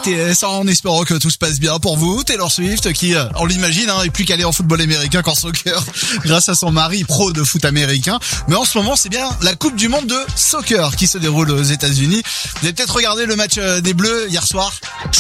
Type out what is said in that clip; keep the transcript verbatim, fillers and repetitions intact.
T S en espérant que tout se passe bien pour vous. Taylor Swift qui, on l'imagine, hein, est plus calée en football américain qu'en soccer grâce à son mari pro de foot américain. Mais en ce moment, c'est bien la Coupe du Monde de soccer qui se déroule aux États-Unis. Vous avez peut-être regardé le match des Bleus hier soir.